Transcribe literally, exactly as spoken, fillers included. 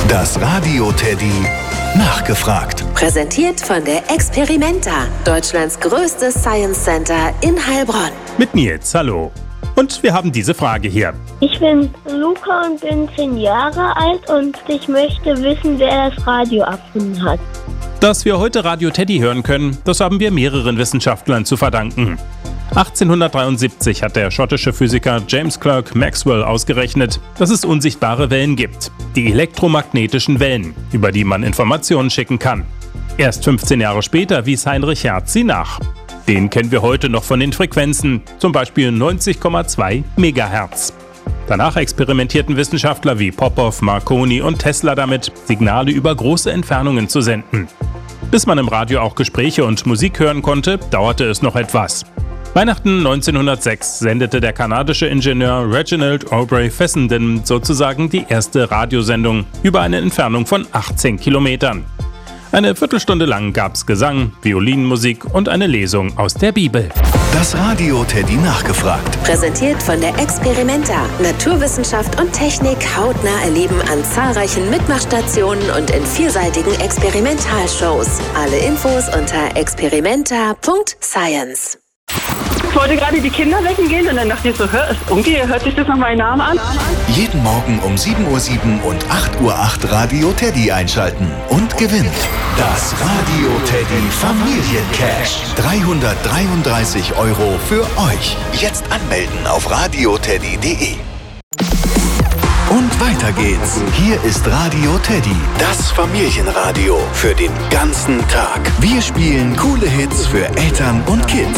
Das Radio Teddy nachgefragt. Präsentiert von der Experimenta, Deutschlands größtes Science Center in Heilbronn. Mit Nils, hallo. Und wir haben diese Frage hier. Ich bin Luca und bin zehn Jahre alt und ich möchte wissen, wer das Radio erfunden hat. Dass wir heute Radio Teddy hören können, das haben wir mehreren Wissenschaftlern zu verdanken. achtzehnhundertdreiundsiebzig hat der schottische Physiker James Clerk Maxwell ausgerechnet, dass es unsichtbare Wellen gibt, die elektromagnetischen Wellen, über die man Informationen schicken kann. Erst fünfzehn Jahre später wies Heinrich Hertz sie nach. Den kennen wir heute noch von den Frequenzen, zum Beispiel neunzig Komma zwei Megahertz. Danach experimentierten Wissenschaftler wie Popov, Marconi und Tesla damit, Signale über große Entfernungen zu senden. Bis man im Radio auch Gespräche und Musik hören konnte, dauerte es noch etwas. Weihnachten neunzehnhundertsechs sendete der kanadische Ingenieur Reginald Aubrey Fessenden sozusagen die erste Radiosendung über eine Entfernung von achtzehn Kilometern. Eine Viertelstunde lang gab's Gesang, Violinmusik und eine Lesung aus der Bibel. Das Radio Teddy nachgefragt. Präsentiert von der Experimenta, Naturwissenschaft und Technik hautnah erleben an zahlreichen Mitmachstationen und in vielseitigen Experimentalshows. Alle Infos unter experimenta punkt science. Ich wollte gerade die Kinder wecken gehen und dann dachte ich so, hör, irgendwie hört sich das nach meinem Namen an. Jeden Morgen um sieben Uhr sieben und acht Uhr acht Radio Teddy einschalten und gewinnt das Radio Teddy Familiencash. dreihundertdreiunddreißig Euro für euch. Jetzt anmelden auf radioteddy punkt de. Und weiter geht's. Hier ist Radio Teddy, das Familienradio für den ganzen Tag. Wir spielen coole Hits für Eltern und Kids.